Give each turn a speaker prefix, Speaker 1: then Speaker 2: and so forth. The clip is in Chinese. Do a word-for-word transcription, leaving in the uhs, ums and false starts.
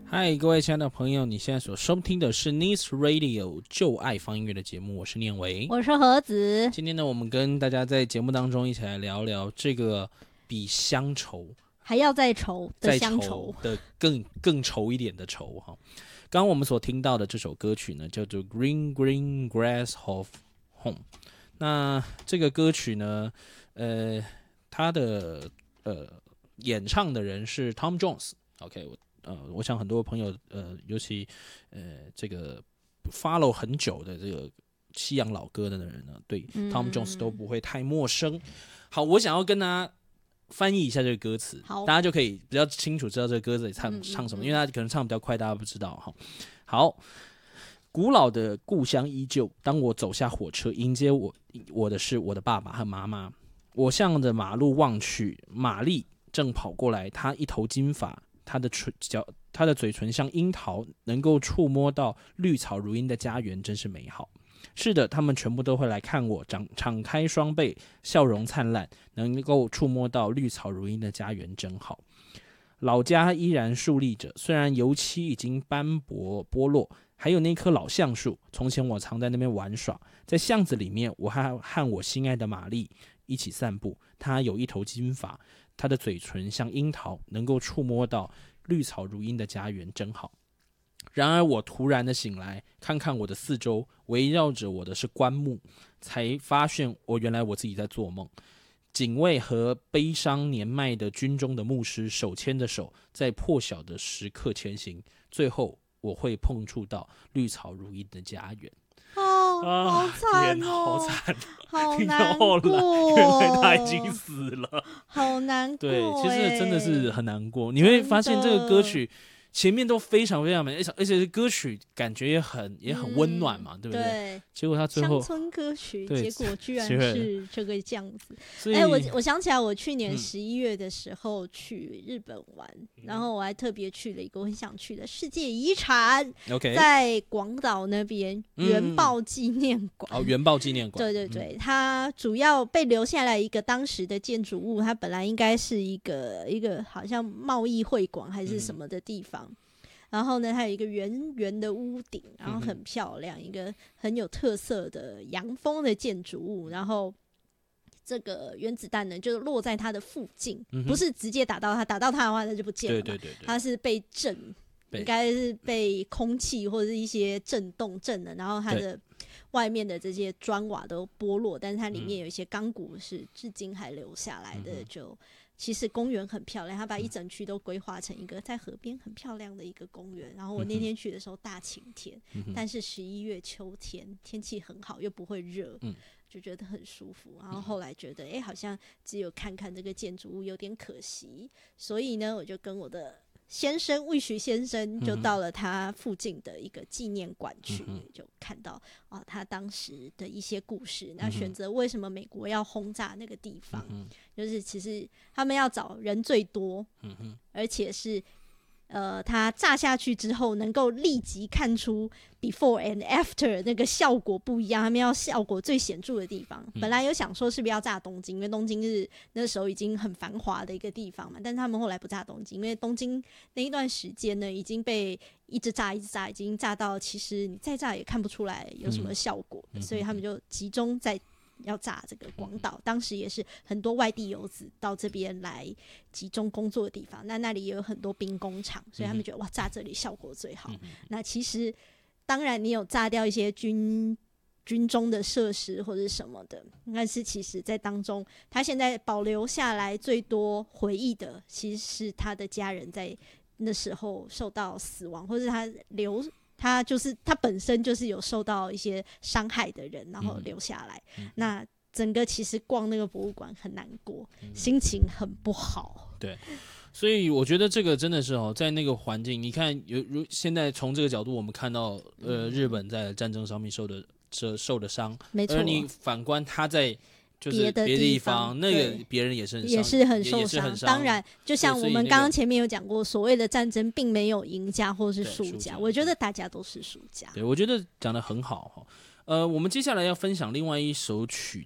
Speaker 1: 嗨，各位亲爱的朋友，你现在所收听的是 Nice Radio 就爱放音乐的节目，我是念维，
Speaker 2: 我是何子。
Speaker 1: 今天呢，我们跟大家在节目当中一起来聊聊这个比乡愁
Speaker 2: 还要再愁的乡
Speaker 1: 愁的更更愁一点的愁哈。刚刚我们所听到的这首歌曲呢，叫做 Green Green Grass of Home。那这个歌曲呢，呃，它的呃演唱的人是 Tom Jones。OK， 呃，我想很多朋友呃，尤其呃这个 follow 很久的这个西洋老歌的人呢，对 Tom Jones 都不会太陌生。好，我想要跟大家翻译一下这个歌词，大家就可以比较清楚知道这个歌词里唱唱什么，因为他可能唱比较快，大家不知道哈。好，古老的故乡依旧。当我走下火车，迎接我我的是我的爸爸和妈妈。我向着马路望去，玛丽正跑过来，她一头金发，她的唇角，她的嘴唇像樱桃，能够触摸到绿草如茵的家园，真是美好。是的，他们全部都会来看我，敞敞开双臂，笑容灿烂，能够触摸到绿草如茵的家园，真好。老家依然竖立着，虽然油漆已经斑驳剥落，还有那棵老橡树。从前我常在那边玩耍，在巷子里面，我还和我心爱的玛丽一起散步。她有一头金发，她的嘴唇像樱桃，能够触摸到绿草如茵的家园，真好。然而我突然的醒来，看看我的四周，围绕着我的是棺木，才发现我原来我自己在做梦。警卫和悲伤年迈的军中的牧师手牵着手，在破晓的时刻前行，最后我会碰触到绿草如茵的家园。
Speaker 2: 哦，
Speaker 1: 啊、
Speaker 2: 好惨
Speaker 1: 哦，好惨，
Speaker 2: 好难过，
Speaker 1: 原来他已经死了，
Speaker 2: 好难过。
Speaker 1: 对，其实真的是很难过。你会发现这个歌曲前面都非常非常美，而且歌曲感觉也很也很温暖嘛，嗯、对不对？
Speaker 2: 对。
Speaker 1: 结果他最后
Speaker 2: 乡村歌曲，结果居然是这个样子。
Speaker 1: 哎、
Speaker 2: 欸，我我想起来，我去年十一月的时候去日本玩，嗯、然后我还特别去了一个我很想去的世界遗产，
Speaker 1: okay,
Speaker 2: 在广岛那边原爆纪念馆。
Speaker 1: 嗯、哦，原爆纪念馆。
Speaker 2: 对对对，嗯、它主要被留下来一个当时的建筑物，它本来应该是一个一个好像贸易会馆还是什么的地方。嗯，然后呢，它有一个圆圆的屋顶，然后很漂亮，嗯、一个很有特色的洋风的建筑物。然后这个原子弹呢，就落在它的附近，嗯、不是直接打到它，打到它的话，它就不见了嘛。对对对对，它是被震，应该是被空气或者是一些震动震的，然后它的外面的这些砖瓦都剥落，但是它里面有一些钢骨是至今还留下来的，嗯、就。其实公园很漂亮，他把一整区都规划成一个在河边很漂亮的一个公园。然后我那天去的时候大晴天，嗯、但是十一月秋天天气很好，又不会热，嗯、就觉得很舒服。然后后来觉得，哎、欸，好像只有看看这个建筑物有点可惜，所以呢，我就跟我的先生魏许先生就到了他附近的一个纪念馆去，嗯、就看到啊他当时的一些故事。那选择为什么美国要轰炸那个地方，嗯、就是其实他们要找人最多，嗯、而且是呃，它炸下去之后能够立即看出 before and after 那个效果不一样，他们要效果最显著的地方。嗯、本来有想说是不是要炸东京，因为东京是那时候已经很繁华的一个地方嘛，但是他们后来不炸东京，因为东京那一段时间呢已经被一直炸一直炸，已经炸到其实你再炸也看不出来有什么效果，嗯、所以他们就集中在要炸这个广岛，当时也是很多外地游子到这边来集中工作的地方，那那里也有很多兵工厂，所以他们觉得哇，炸这里效果最好。嗯、那其实当然你有炸掉一些军军中的设施或者什么的，但是其实在当中他现在保留下来最多回忆的其实是他的家人在那时候受到死亡，或是他留他就是他本身就是有受到一些伤害的人，然后留下来。嗯、那整个其实逛那个博物馆很难过，嗯、心情很不好。
Speaker 1: 对，所以我觉得这个真的是哦，在那个环境，你看有如现在从这个角度，我们看到呃日本在战争上面受的这受的伤，
Speaker 2: 没错。
Speaker 1: 而你反观他在就是别的地方，那个别人也是很
Speaker 2: 也是很受
Speaker 1: 伤。
Speaker 2: 当然，就像我们刚刚前面有讲过，所谓的战争并没有赢家或是输家，我觉得大家都是输家。
Speaker 1: 对，我觉得讲得很好哈。呃，我们接下来要分享另外一首曲